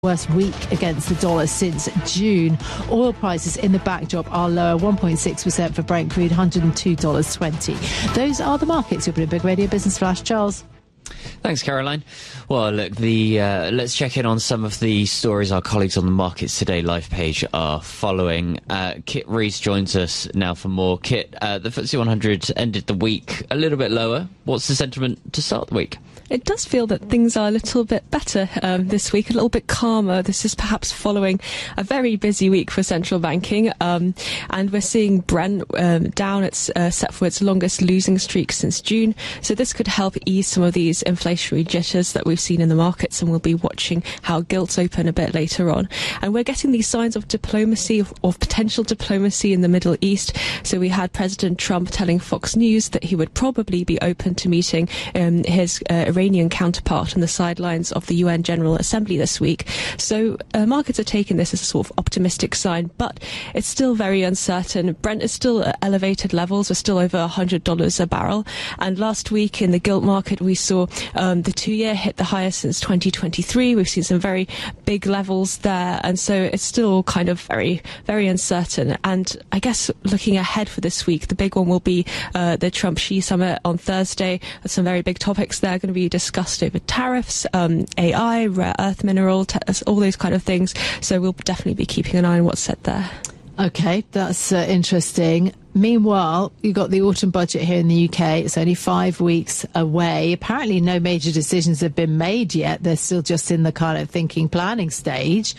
Worst week against the dollar since June. Oil prices in the backdrop are lower, 1.6% for Brent crude, $102.20. Those are the markets. Your Bloomberg Radio Business Flash. Charles. Thanks, Caroline. Well, look, let's check in on some of the stories our colleagues on the Markets Today live page are following. Kit Rees joins us now for more. Kit, the FTSE 100 ended the week a little bit lower. What's the sentiment to start the week? It does feel that things are a little bit better this week, a little bit calmer. This is perhaps following a very busy week for central banking. And we're seeing Brent down. It's set for its longest losing streak since June. So this could help ease some of these inflationary jitters that we've seen in the markets. And we'll be watching how gilts open a bit later on. And we're getting these signs of diplomacy, of potential diplomacy in the Middle East. So we had President Trump telling Fox News that he would probably be open to meeting his Iranian counterpart on the sidelines of the UN General Assembly this week. So markets are taking this as a sort of optimistic sign, but it's still very uncertain. Brent is still at elevated levels. We're still over $100 a barrel. And last week in the gilt market, we saw the 2-year hit the highest since 2023. We've seen some very big levels there. And so it's still kind of very, very uncertain. And I guess looking ahead for this week, the big one will be the Trump-Xi summit on Thursday. There's some very big topics there going to be discussed over tariffs, AI, rare earth mineral, all those kind of things. So we'll definitely be keeping an eye on what's said there. Okay, that's interesting. Meanwhile, you've got the autumn budget here in the UK. It's only 5 weeks away. Apparently no major decisions have been made yet. They're still just in the kind of thinking, planning stage.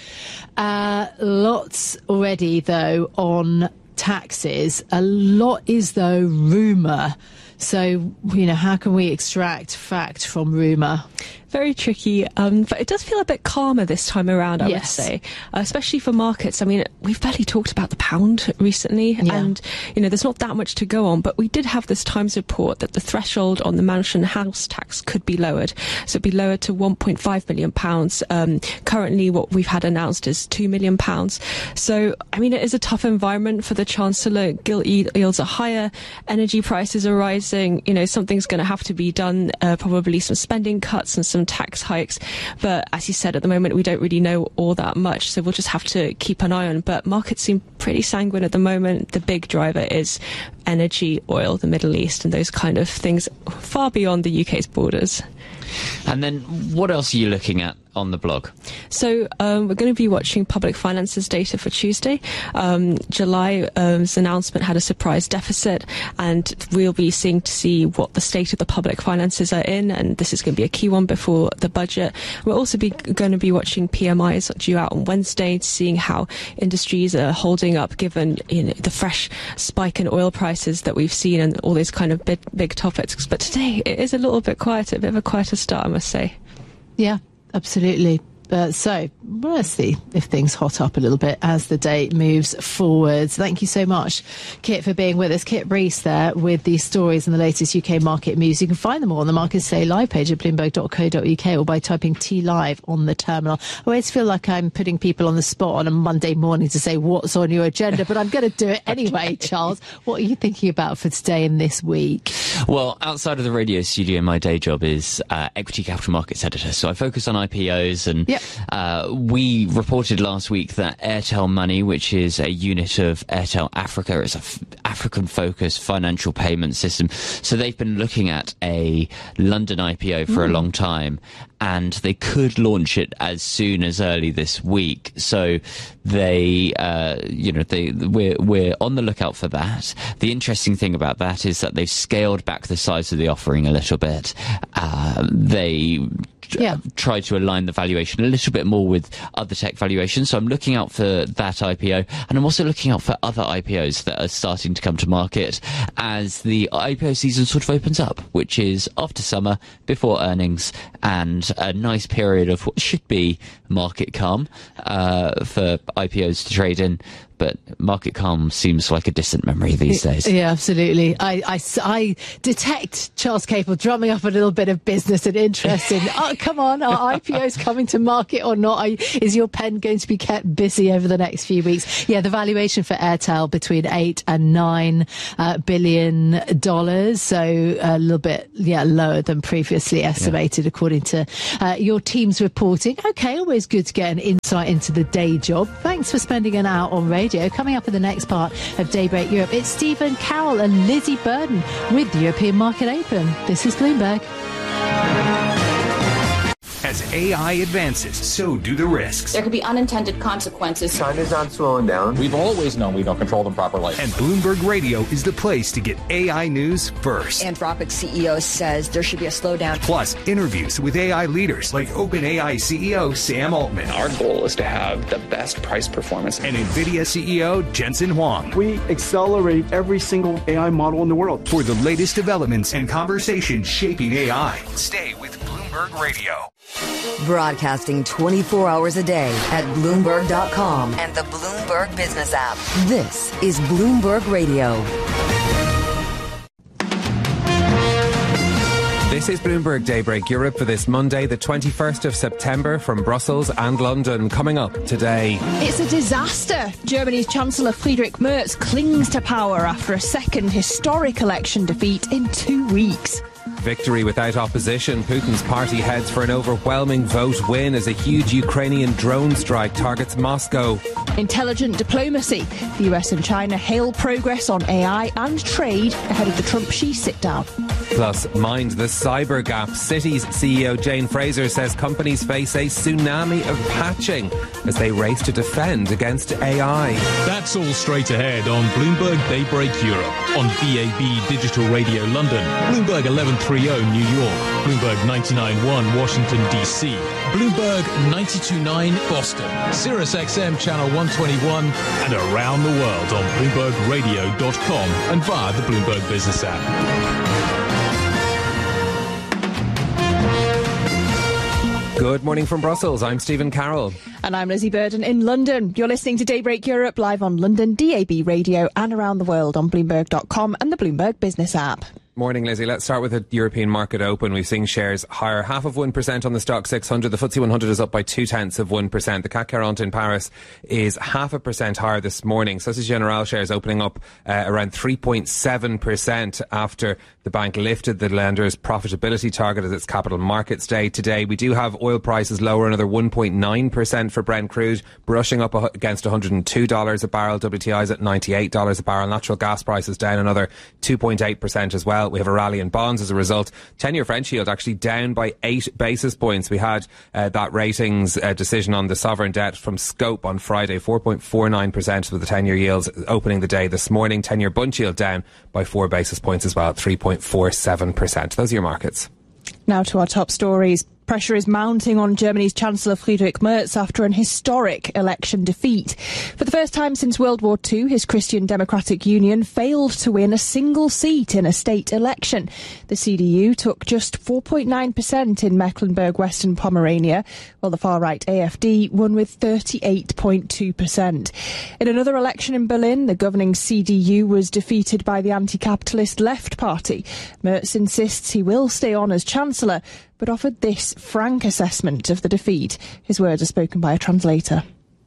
Lots already, though, on taxes. A lot is, though, rumour. So, how can we extract fact from rumour? Very tricky, but it does feel a bit calmer this time around, I would say, especially for markets. I mean, we've barely talked about the pound recently, and, there's not that much to go on, but we did have this Times report that the threshold on the mansion house tax could be lowered. So it'd be lowered to £1.5 million. Currently, what we've had announced is £2 million. So, I mean, it is a tough environment for the Chancellor. Gilt yields are higher, energy prices are rising, something's going to have to be done, probably some spending cuts and some tax hikes, but as you said, at the moment we don't really know all that much, so we'll just have to keep an eye on. But markets seem pretty sanguine at the moment. The big driver is energy, oil, the Middle East, and those kind of things far beyond the UK's borders. And then what else are you looking at on the blog? So we're going to be watching public finances data for Tuesday. July's announcement had a surprise deficit, and we'll be seeing to see what the state of the public finances are in, and this is going to be a key one before the budget. We'll also be going to be watching PMIs due out on Wednesday, seeing how industries are holding up given the fresh spike in oil prices that we've seen and all these kind of big topics. But today it is a little bit quieter, a bit of a quieter start, I must say. Yeah, absolutely. So let's see if things hot up a little bit as the day moves forwards. Thank you so much, Kit, for being with us. Kit Rees there with the stories and the latest UK market news. You can find them all on the Markets Today live page at bloomberg.co.uk or by typing T Live on the terminal. I always feel like I'm putting people on the spot on a Monday morning to say what's on your agenda, but I'm going to do it anyway. Charles, what are you thinking about for today and this week? Well, outside of the radio studio, my day job is equity capital markets editor. So I focus on IPOs and we reported last week that Airtel Money, which is a unit of Airtel Africa, it's an African-focused financial payment system. So they've been looking at a London IPO for a long time, and they could launch it as soon as early this week. So we're on the lookout for that. The interesting thing about that is that they've scaled back the size of the offering a little bit. They tried to align the valuation a little bit more with other tech valuations. So I'm looking out for that IPO, and I'm also looking out for other IPOs that are starting to come to market as the IPO season sort of opens up, which is after summer, before earnings, and a nice period of what should be market calm for IPOs to trade in. but market calm seems like a distant memory these days. Yeah, absolutely. I detect Charles Capel drumming up a little bit of business and interest in, oh, come on, are IPOs coming to market or not? Is your pen going to be kept busy over the next few weeks? Yeah, the valuation for Airtel between $8 and $9 billion. So a little bit, lower than previously estimated, according to your team's reporting. Okay, always good to get an insight into the day job. Thanks for spending an hour on radio. Coming up in the next part of Daybreak Europe, it's Stephen Carroll and Lizzie Burden with the European Market Open. This is Bloomberg. As AI advances, so do the risks. There could be unintended consequences. China's not slowing down. We've always known we don't control them properly. And Bloomberg Radio is the place to get AI news first. Anthropic CEO says there should be a slowdown. Plus, interviews with AI leaders like OpenAI CEO Sam Altman. Our goal is to have the best price performance. And NVIDIA CEO Jensen Huang. We accelerate every single AI model in the world. For the latest developments and conversations shaping AI, stay with Bloomberg Radio. Broadcasting 24 hours a day at Bloomberg.com and the Bloomberg Business app. This is Bloomberg Radio. This is Bloomberg Daybreak Europe for this Monday, the 21st of September, from Brussels and London. Coming up today. It's a disaster. Germany's Chancellor Friedrich Merz clings to power after a second historic election defeat in 2 weeks. Victory without opposition. Putin's party heads for an overwhelming vote win as a huge Ukrainian drone strike targets Moscow. Intelligent diplomacy. The US and China hail progress on AI and trade ahead of the Trump-Xi sit-down. Plus, mind the cyber gap. Citi's CEO Jane Fraser says companies face a tsunami of patching as they race to defend against AI. That's all straight ahead on Bloomberg Daybreak Europe, on DAB Digital Radio London, Bloomberg 1130 New York, Bloomberg 99.1 Washington DC, Bloomberg 92.9 Boston, Sirius XM Channel 121, and around the world on BloombergRadio.com and via the Bloomberg Business app. Good morning from Brussels. I'm Stephen Carroll. And I'm Lizzie Burden in London. You're listening to Daybreak Europe live on London DAB Radio and around the world on Bloomberg.com and the Bloomberg Business app. Morning, Lizzie. Let's start with the European market open. We've seen shares higher 0.5% on the Stock 600. The FTSE 100 is up by 0.2%. The CAC 40 in Paris is 0.5% higher this morning. Société Générale shares opening up around 3.7% after the bank lifted the lender's profitability target at its Capital Markets Day today. We do have oil prices lower, another 1.9% for Brent crude, brushing up against $102 a barrel. WTI is at $98 a barrel. Natural gas prices down another 2.8% as well. We have a rally in bonds as a result. 10-year French yield actually down by 8 basis points. We had that ratings decision on the sovereign debt from Scope on Friday, 4.49% with the 10-year yields opening the day this morning. 10-year Bund yield down by 4 basis points as well at 3.47%. Those are your markets. Now to our top stories. Pressure is mounting on Germany's Chancellor Friedrich Merz after an historic election defeat. For the first time since World War II, his Christian Democratic Union failed to win a single seat in a state election. The CDU took just 4.9% in Mecklenburg-Western Pomerania, while the far-right AfD won with 38.2%. In another election in Berlin, the governing CDU was defeated by the anti-capitalist Left Party. Merz insists he will stay on as Chancellor, but offered this frank assessment of the defeat. His words are spoken by a translator.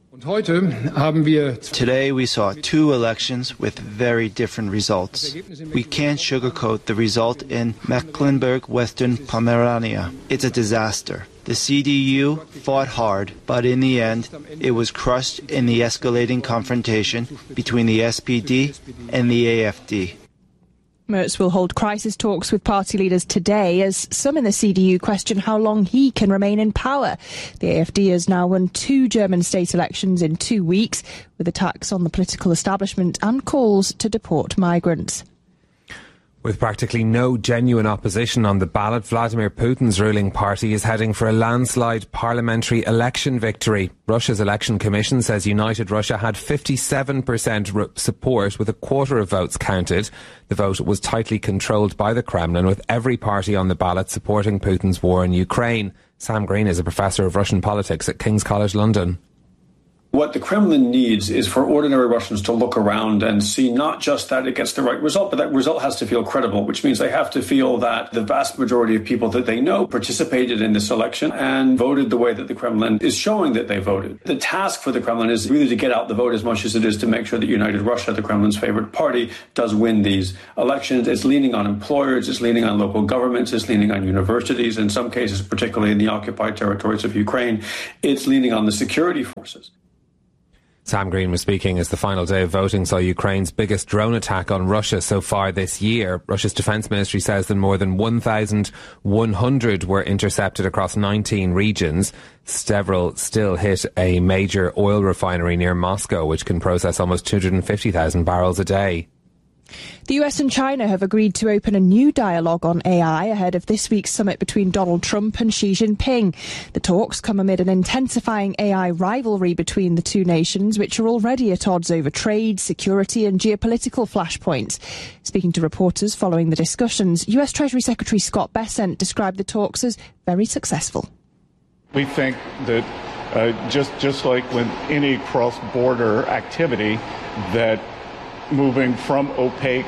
Today we saw 2 elections with very different results. We can't sugarcoat the result in Mecklenburg-Western Pomerania. It's a disaster. The CDU fought hard, but in the end, it was crushed in the escalating confrontation between the SPD and the AfD. Merz will hold crisis talks with party leaders today as some in the CDU question how long he can remain in power. The AfD has now won 2 German state elections in 2 weeks, with attacks on the political establishment and calls to deport migrants. With practically no genuine opposition on the ballot, Vladimir Putin's ruling party is heading for a landslide parliamentary election victory. Russia's election commission says United Russia had 57% support with a quarter of votes counted. The vote was tightly controlled by the Kremlin, with every party on the ballot supporting Putin's war in Ukraine. Sam Green is a professor of Russian politics at King's College London. What the Kremlin needs is for ordinary Russians to look around and see not just that it gets the right result, but that result has to feel credible, which means they have to feel that the vast majority of people that they know participated in this election and voted the way that the Kremlin is showing that they voted. The task for the Kremlin is really to get out the vote as much as it is to make sure that United Russia, the Kremlin's favorite party, does win these elections. It's leaning on employers, it's leaning on local governments, it's leaning on universities, in some cases, particularly in the occupied territories of Ukraine, it's leaning on the security forces. Sam Green was speaking as the final day of voting saw Ukraine's biggest drone attack on Russia so far this year. Russia's defence ministry says that more than 1,100 were intercepted across 19 regions. Several still hit a major oil refinery near Moscow, which can process almost 250,000 barrels a day. The US and China have agreed to open a new dialogue on AI ahead of this week's summit between Donald Trump and Xi Jinping. The talks come amid an intensifying AI rivalry between the two nations, which are already at odds over trade, security and geopolitical flashpoints. Speaking to reporters following the discussions, US Treasury Secretary Scott Bessent described the talks as very successful. We think that just like with any cross-border activity, that moving from opaque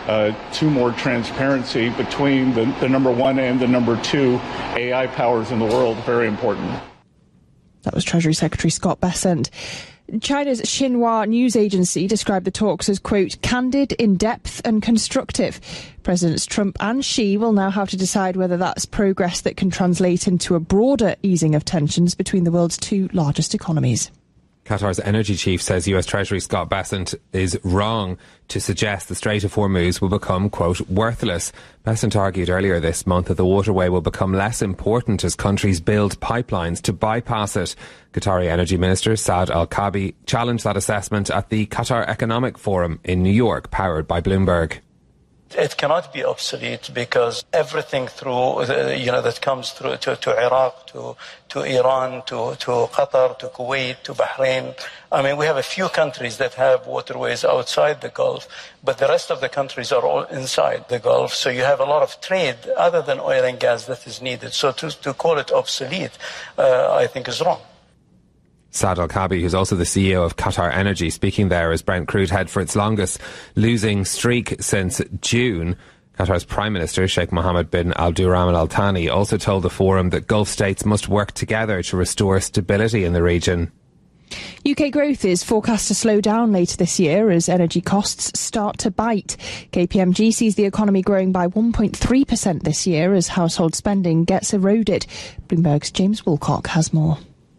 to more transparency between the number one and the number two AI powers in the world, very important. That was Treasury Secretary Scott Bessent. China's Xinhua news agency described the talks as, quote, candid, in-depth and constructive. Presidents Trump and Xi will now have to decide whether that's progress that can translate into a broader easing of tensions between the world's two largest economies. Qatar's energy chief says US Treasury Scott Bessent is wrong to suggest the Strait of Hormuz will become, quote, worthless. Bessent argued earlier this month that the waterway will become less important as countries build pipelines to bypass it. Qatari Energy Minister Saad Al-Kaabi challenged that assessment at the Qatar Economic Forum in New York, powered by Bloomberg. It cannot be obsolete because everything through, that comes through to Iraq, to Iran, to Qatar, to Kuwait, to Bahrain. I mean, we have a few countries that have waterways outside the Gulf, but the rest of the countries are all inside the Gulf. So you have a lot of trade other than oil and gas that is needed. So to call it obsolete, I think is wrong. Saad Al-Kaabi, who's also the CEO of Qatar Energy, speaking there as Brent Crude head for its longest losing streak since June. Qatar's Prime Minister, Sheikh Mohammed bin Abdulrahman Al Thani, also told the forum that Gulf states must work together to restore stability in the region. UK growth is forecast to slow down later this year as energy costs start to bite. KPMG sees the economy growing by 1.3% this year as household spending gets eroded. Bloomberg's James Woolcock has more.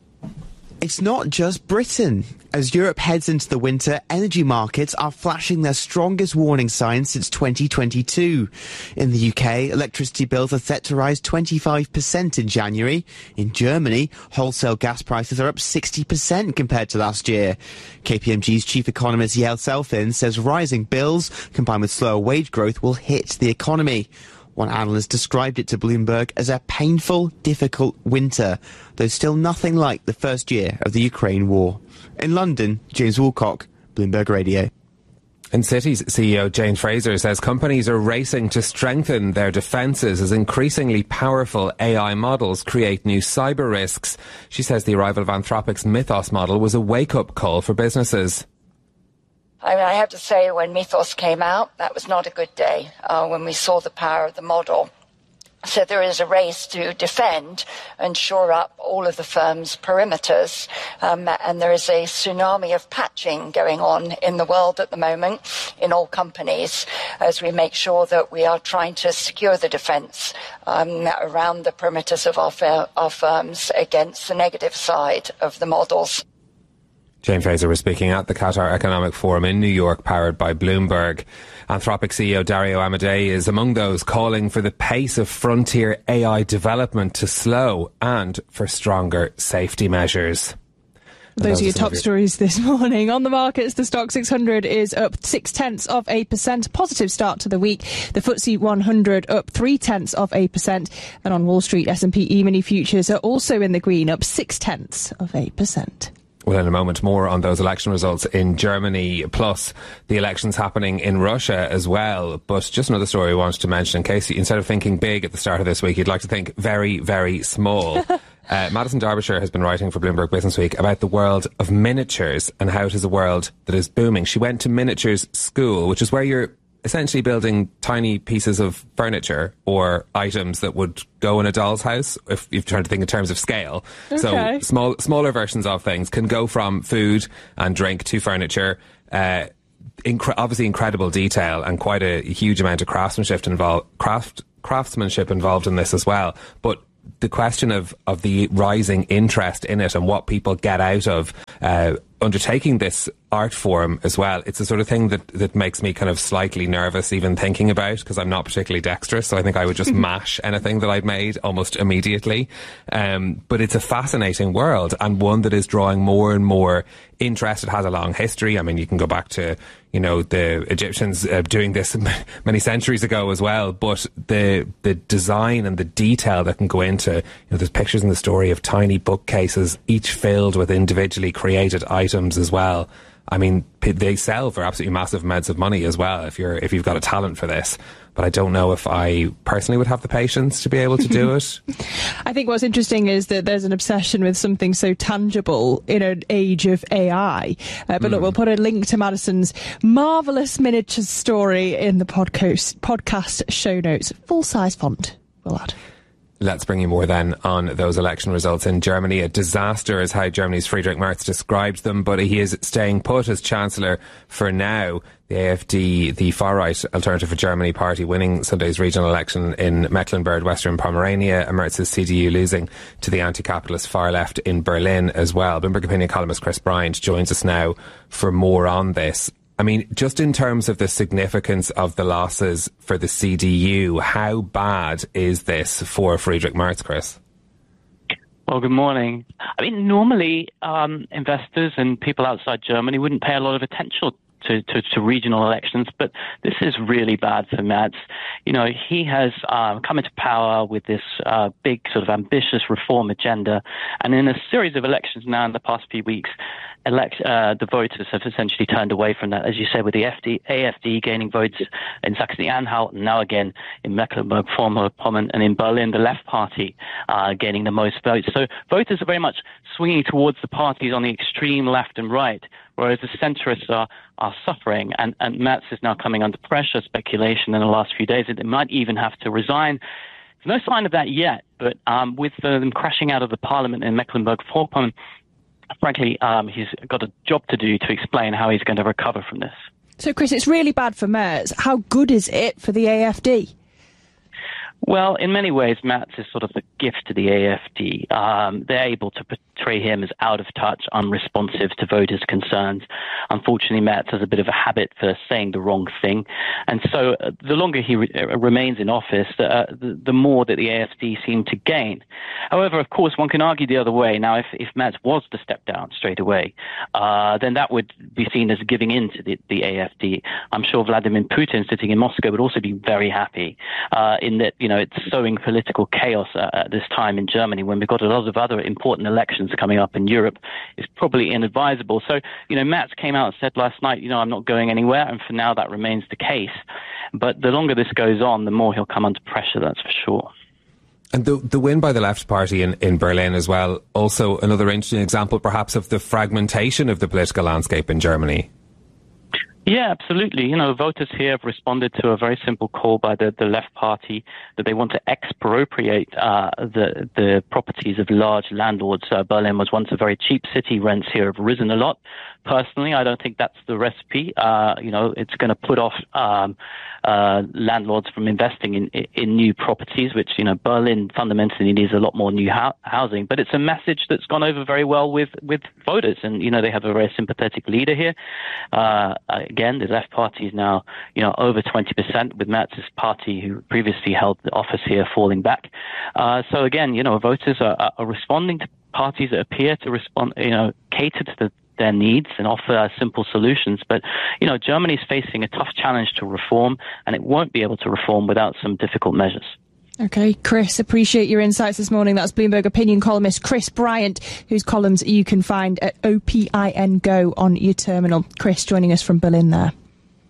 It's not just Britain. As Europe heads into the winter, energy markets are flashing their strongest warning signs since 2022. In the UK, electricity bills are set to rise 25% in January. In Germany, wholesale gas prices are up 60% compared to last year. KPMG's chief economist Yael Selfin says rising bills, combined with slower wage growth, will hit the economy. One analyst described it to Bloomberg as a painful, difficult winter, though still nothing like the first year of the Ukraine war. In London, James Woolcock, Bloomberg Radio. And Citi's CEO Jane Fraser says companies are racing to strengthen their defences as increasingly powerful AI models create new cyber risks. She says the arrival of Anthropic's Mythos model was a wake-up call for businesses. I mean, I have to say, when Mythos came out, that was not a good day when we saw the power of the model. So there is a race to defend and shore up all of the firm's perimeters. And there is a tsunami of patching going on in the world at the moment in all companies as we make sure that we are trying to secure the defence around the perimeters of our firms against the negative side of the models. Jane Fraser was speaking at the Qatar Economic Forum in New York, powered by Bloomberg. Anthropic CEO Dario Amodei is among those calling for the pace of frontier AI development to slow and for stronger safety measures. Those are your top stories this morning. On the markets, the Stock 600 is up 0.6%, positive start to the week. The FTSE 100 up 0.3%. And on Wall Street, S&P E-mini futures are also in the green, up 0.6%. Well, in a moment, more on those election results in Germany, plus the elections happening in Russia as well. But just another story I wanted to mention, in case instead of thinking big at the start of this week, you'd like to think very, very small. Madison Derbyshire has been writing for Bloomberg Businessweek about the world of miniatures and how it is a world that is booming. She went to miniatures school, which is where you're essentially building tiny pieces of furniture or items that would go in a doll's house, if you're trying to think in terms of scale. Okay. So smaller versions of things can go from food and drink to furniture. Obviously incredible detail and quite a huge amount of craftsmanship involved in this as well. But the question of the rising interest in it and what people get out of undertaking this art form as well, it's the sort of thing that makes me kind of slightly nervous even thinking about, because I'm not particularly dexterous, so I think I would just mash anything that I'd made almost immediately. But it's a fascinating world, and one that is drawing more and more interest. It has a long history. I mean, you can go back to, the Egyptians doing this many centuries ago as well, but the design and the detail that can go into, there's pictures in the story of tiny bookcases, each filled with individually created items as well. I mean, they sell for absolutely massive amounts of money as well if you've got a talent for this. But I don't know if I personally would have the patience to be able to do it. I think what's interesting is that there's an obsession with something so tangible in an age of AI. But look, we'll put a link to Madison's marvellous miniature story in the podcast show notes. Full-size font, we'll add. Let's bring you more then on those election results in Germany. A disaster is how Germany's Friedrich Merz described them, but he is staying put as Chancellor for now. The AfD, the far-right Alternative for Germany party, winning Sunday's regional election in Mecklenburg, Western Pomerania, and Merz's CDU losing to the anti-capitalist far-left in Berlin as well. Bloomberg Opinion columnist Chris Bryant joins us now for more on this. I mean, just in terms of the significance of the losses for the CDU, how bad is this for Friedrich Merz, Chris? Well, good morning. I mean, normally investors and people outside Germany wouldn't pay a lot of attention to regional elections, but this is really bad for Merz. He has come into power with this big sort of ambitious reform agenda, and in a series of elections now in the past few weeks, the voters have essentially turned away from that, as you say, with the AfD gaining votes in Saxony-Anhalt, and now again in Mecklenburg-Vorpommern, and in Berlin, the Left Party gaining the most votes. So voters are very much swinging towards the parties on the extreme left and right, whereas the centrists are suffering, and Merz is now coming under pressure. Speculation in the last few days that it might even have to resign. There's no sign of that yet, but with them crashing out of the parliament in Mecklenburg-Vorpommern, frankly, he's got a job to do to explain how he's going to recover from this. So, Chris, it's really bad for Merz. How good is it for the AfD? Well, in many ways, Merz is sort of the gift to the AfD. They're able to portray him as out of touch, unresponsive to voters' concerns. Unfortunately, Merz has a bit of a habit for saying the wrong thing. And so the longer he remains in office, the more that the AfD seem to gain. However, of course, one can argue the other way. Now, if Merz was to step down straight away, then that would be seen as giving in to the AfD. I'm sure Vladimir Putin, sitting in Moscow, would also be very happy in that, it's sowing political chaos at this time in Germany when we've got a lot of other important elections coming up in Europe. It's probably inadvisable. So, Merz came out and said last night, I'm not going anywhere, and for now that remains the case. But the longer this goes on, the more he'll come under pressure, that's for sure. And the win by the Left Party in Berlin as well, also another interesting example perhaps of the fragmentation of the political landscape in Germany. Yeah, absolutely. Voters here have responded to a very simple call by the Left Party that they want to expropriate the properties of large landlords. Berlin was once a very cheap city. Rents here have risen a lot. Personally, I don't think that's the recipe. It's going to put off landlords from investing in new properties, which, Berlin fundamentally needs a lot more new housing. But it's a message that's gone over very well with voters. And, they have a very sympathetic leader here. Again, the Left Party is now, over 20%, with Merz's party, who previously held the office here, falling back. So again, voters are responding to parties that appear to respond, cater to their needs and offer simple solutions. But, Germany is facing a tough challenge to reform, and it won't be able to reform without some difficult measures. OK, Chris, appreciate your insights this morning. That's Bloomberg opinion columnist Chris Bryant, whose columns you can find at OPIN Go on your terminal. Chris joining us from Berlin there.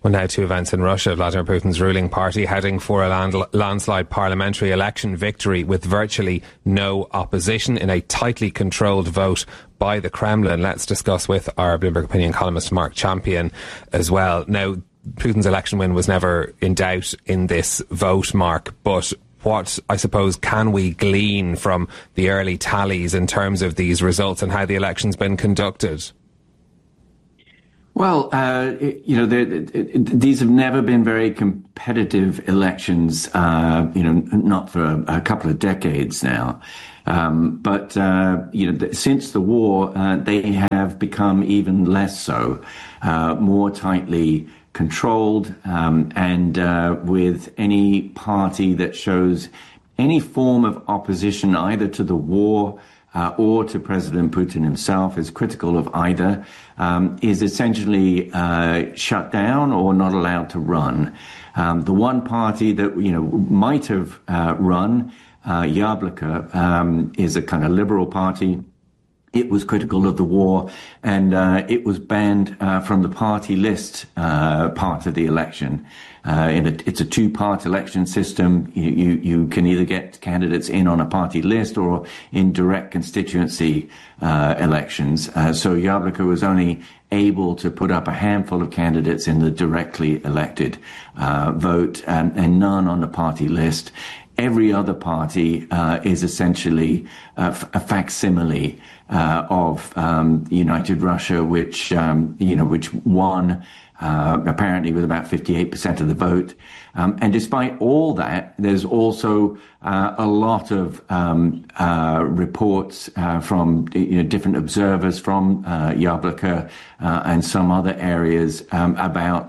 Well, now to events in Russia. Vladimir Putin's ruling party heading for a landslide parliamentary election victory with virtually no opposition in a tightly controlled vote by the Kremlin. Let's discuss with our Bloomberg Opinion columnist Mark Champion as well. Now, Putin's election win was never in doubt in this vote, Mark, but what, I suppose, can we glean from the early tallies in terms of these results and how the election's been conducted? Well, these have never been very competitive elections, not for a couple of decades now. But since the war, they have become even less so, more tightly controlled, and with any party that shows any form of opposition either to the war or to President Putin himself, is critical of either, is essentially shut down or not allowed to run. The one party that might have run, Yabloko, is a kind of liberal party. It was critical of the war, and it was banned from the party list part of the election. It's a two-part election system. You can either get candidates in on a party list or in direct constituency elections. So Yabloko was only able to put up a handful of candidates in the directly elected vote, and none on the party list. Every other party is essentially a facsimile of United Russia, which won apparently with about 58% of the vote. And despite all that, there's also a lot of reports from different observers from Yabloko and some other areas about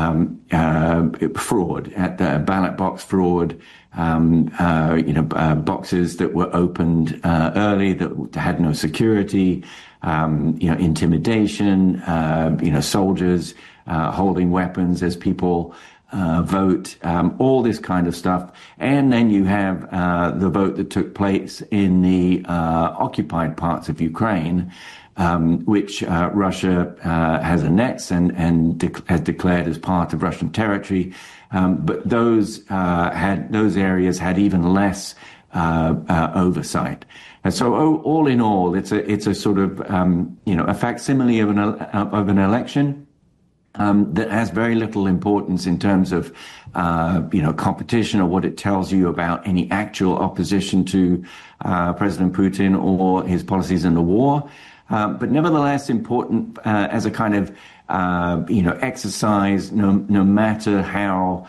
fraud, at the ballot box fraud. Boxes that were opened early that had no security, intimidation, soldiers holding weapons as people vote, all this kind of stuff. And then you have the vote that took place in the occupied parts of Ukraine, which Russia has annexed and has declared as part of Russian territory. But those areas had even less oversight. And so, all in all, it's a sort of a facsimile of an election that has very little importance in terms of competition or what it tells you about any actual opposition to President Putin or his policies in the war. But nevertheless important as a kind of exercise, no matter how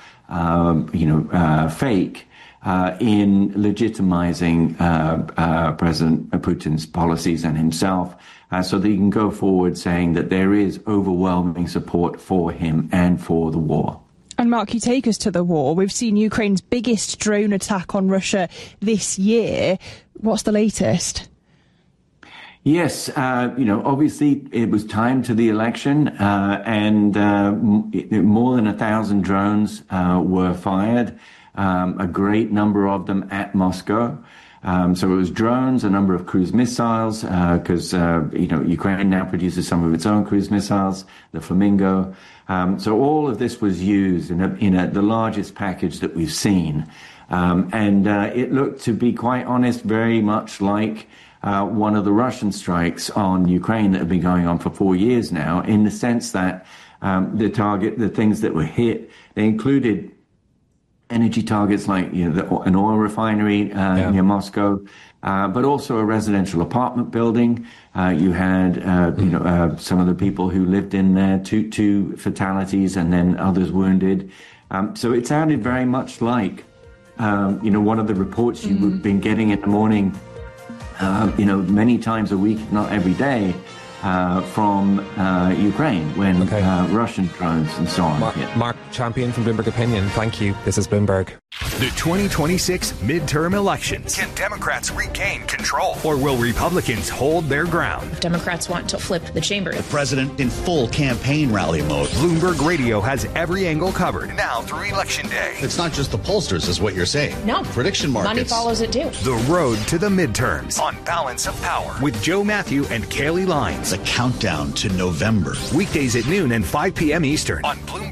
fake, in legitimizing President Putin's policies and himself, so that he can go forward saying that there is overwhelming support for him and for the war. And Mark, you take us to the war. We've seen Ukraine's biggest drone attack on Russia this year. What's the latest? Yes, obviously it was timed to the election, and more than 1,000 drones were fired, a great number of them at Moscow. So it was drones, a number of cruise missiles, because Ukraine now produces some of its own cruise missiles, the Flamingo. So all of this was used in the largest package that we've seen, and it looked, to be quite honest, very much like one of the Russian strikes on Ukraine that have been going on for 4 years now, in the sense that the things that were hit, they included energy targets like an oil refinery near Moscow, but also a residential apartment building. You had some of the people who lived in there, two fatalities, and then others wounded. So it sounded very much like one of the reports you've been getting in the morning. Many times a week, not every day, from Ukraine when Russian drones and so on. Mark Champion from Bloomberg Opinion, thank you. This is Bloomberg. The 2026 midterm elections. Can Democrats regain control, or will Republicans hold their ground? Democrats want to flip the chamber. The president in full campaign rally mode. Bloomberg Radio has every angle covered now through Election Day. It's not just the pollsters, is what you're saying. No. Prediction markets. Money follows it too. The road to the midterms on Balance of Power with Joe Matthew and Kaylee Lyons. The countdown to November. Weekdays at noon and 5 p.m. Eastern on Bloomberg